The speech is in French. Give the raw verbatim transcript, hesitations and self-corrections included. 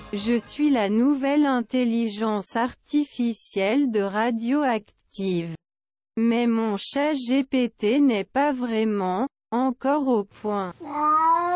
Je suis la nouvelle intelligence artificielle de Radioactive. Mais mon chat G P T n'est pas vraiment, encore au point.